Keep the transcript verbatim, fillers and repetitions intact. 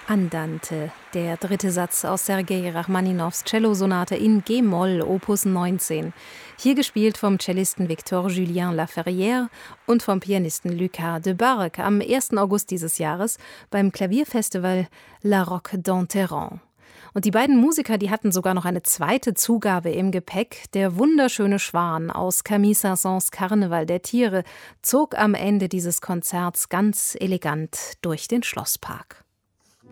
Andante, der dritte Satz aus Sergei Rachmaninows Cellosonate in G-Moll, Opus neunzehn. Hier gespielt vom Cellisten Victor-Julien Laferrière und vom Pianisten Lucas de Bargue am ersten August dieses Jahres beim Klavierfestival La Roque d'Enterrand. Und die beiden Musiker, die hatten sogar noch eine zweite Zugabe im Gepäck. Der wunderschöne Schwan aus Camille Saint-Saëns Karneval der Tiere zog am Ende dieses Konzerts ganz elegant durch den Schlosspark.